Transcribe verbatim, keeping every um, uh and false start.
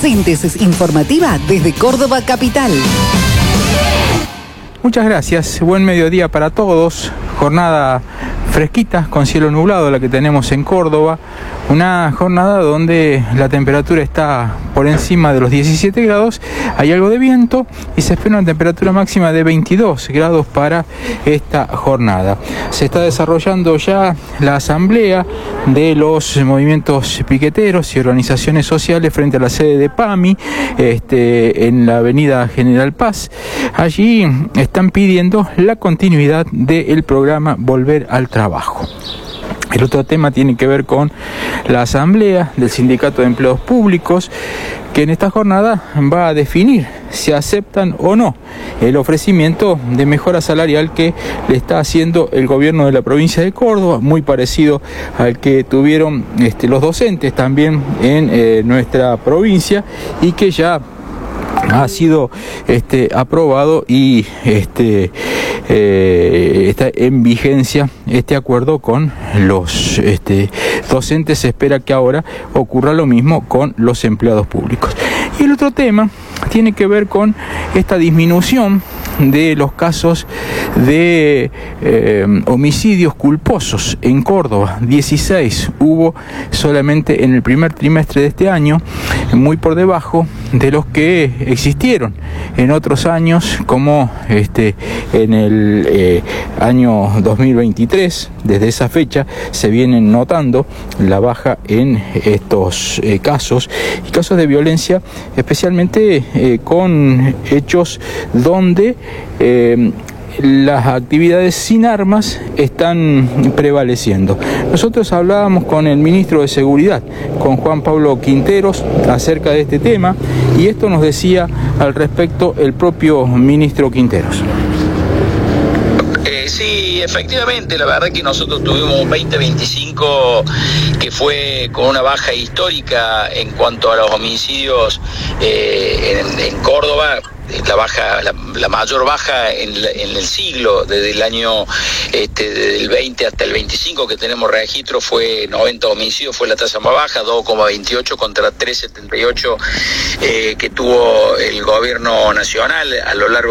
Síntesis informativa desde Córdoba Capital. Muchas gracias, buen mediodía para todos. Jornada fresquita, con cielo nublado, la que tenemos en Córdoba. Una jornada donde la temperatura está por encima de los diecisiete grados, hay algo de viento y se espera una temperatura máxima de veintidós grados para esta jornada. Se está desarrollando ya la asamblea de los movimientos piqueteros y organizaciones sociales frente a la sede de PAMI, este, en la avenida General Paz. Allí están pidiendo la continuidad del programa Volver al Trabajo. El otro tema tiene que ver con la asamblea del Sindicato de Empleados Públicos, que en esta jornada va a definir si aceptan o no el ofrecimiento de mejora salarial que le está haciendo el gobierno de la provincia de Córdoba, muy parecido al que tuvieron este, los docentes también en eh, nuestra provincia, y que ya ha sido este, aprobado y este, eh, está en vigencia este acuerdo con los este, docentes. Se espera que ahora ocurra lo mismo con los empleados públicos. Y el otro tema tiene que ver con esta disminución de los casos de eh, homicidios culposos en Córdoba. dieciséis hubo solamente en el primer trimestre de este año, muy por debajo de los que existieron en otros años, como este en el eh, año dos mil veintitrés. Desde esa fecha se viene notando la baja en estos eh, casos y casos de violencia, especialmente eh, con hechos donde eh, las actividades sin armas están prevaleciendo. Nosotros hablábamos con el ministro de Seguridad, con Juan Pablo Quinteros, acerca de este tema, y esto nos decía al respecto el propio ministro Quinteros. Eh, sí, efectivamente, la verdad que nosotros tuvimos un veinte veinticinco que fue con una baja histórica en cuanto a los homicidios eh, en, en Córdoba. La baja, la, la mayor baja en, en el siglo, desde el año este, del veinte hasta el veinticinco que tenemos registro, fue noventa homicidios, fue la tasa más baja, dos coma veintiocho contra tres coma setenta y ocho eh, que tuvo el gobierno nacional a lo largo